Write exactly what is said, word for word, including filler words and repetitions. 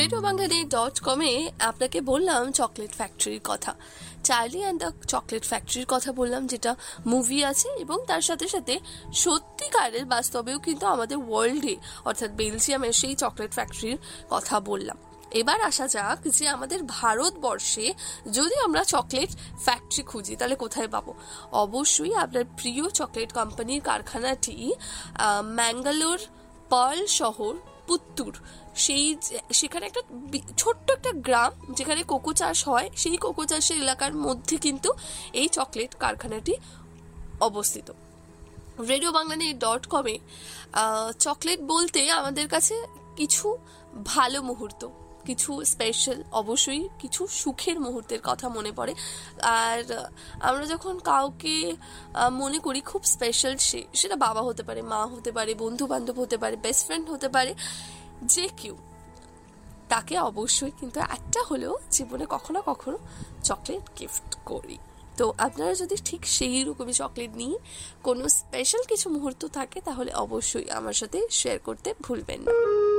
Radio বাঙালি dot কমে আপনাকে বললাম চকলেট ফ্যাক্টরির কথা, চার্লি অ্যান্ড দ্য চকলেট ফ্যাক্টরির কথা বললাম, যেটা মুভি আছে, এবং তার সাথে সাথে সত্যিকারের বাস্তবেও কিন্তু আমাদের ওয়ার্ল্ডে অর্থাৎ বেলজিয়ামের সেই চকলেট ফ্যাক্টরির কথা বললাম। এবার আসা যাক যে আমাদের ভারতবর্ষে যদি আমরা চকলেট ফ্যাক্টরি খুঁজি তাহলে কোথায় পাবো। অবশ্যই আপনার প্রিয় চকলেট কোম্পানির কারখানাটি ম্যাঙ্গালোর পার্ল শহর পুত্তুর, সেই সেখানে একটা ছোট্ট একটা গ্রাম যেখানে কোকো চাষ হয়, সেই কোকো চাষের এলাকার মধ্যে কিন্তু এই চকলেট কারখানাটি অবস্থিত। রেডিও বাংলানি ডট কমে চকলেট বলতে আমাদের কাছে কিছু ভালো মুহূর্ত, কিছু স্পেশাল, অবশ্যই কিছু সুখের মুহূর্তের কথা মনে পড়ে। আর আমরা যখন কাউকে মনে করি খুব স্পেশাল, সে সেটা বাবা হতে পারে, মা হতে পারে, বন্ধু বান্ধব হতে পারে, বেস্ট ফ্রেন্ড হতে পারে, যে কেউ, তাকে অবশ্যই কিন্তু একটা হলেও জীবনে কখনো কখনো চকলেট গিফট করি। তো আপনারা যদি ঠিক সেই রকমই চকলেট নিয়ে কোনো স্পেশাল কিছু মুহূর্ত থাকে তাহলে অবশ্যই আমার সাথে শেয়ার করতে ভুলবেন না।